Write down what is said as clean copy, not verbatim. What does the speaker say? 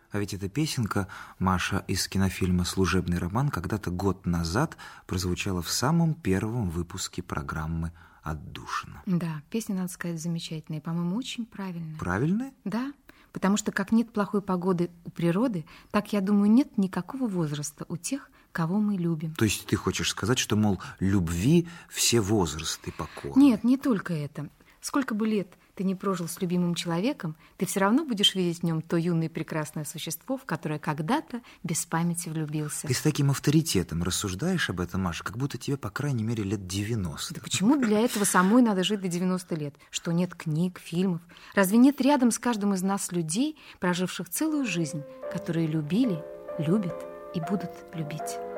А ведь эта песенка, Маша, из кинофильма «Служебный роман» когда-то год назад прозвучала в самом первом выпуске программы «Отдушина». Да, песня, надо сказать, замечательная. По-моему, очень правильная. Правильная? Да, потому что как нет плохой погоды у природы, так, я думаю, нет никакого возраста у тех, кого мы любим. То есть ты хочешь сказать, что, мол, любви все возрасты покорны? Нет, не только это. Сколько бы лет ты не прожил с любимым человеком, ты все равно будешь видеть в нем то юное и прекрасное существо, в которое когда-то без памяти влюбился. Ты с таким авторитетом рассуждаешь об этом, Маша, как будто тебе, по крайней мере, лет 90. Да почему для этого самой надо жить до 90 лет? Что нет книг, фильмов? Разве нет рядом с каждым из нас людей, проживших целую жизнь, которые любили, любят и будут любить?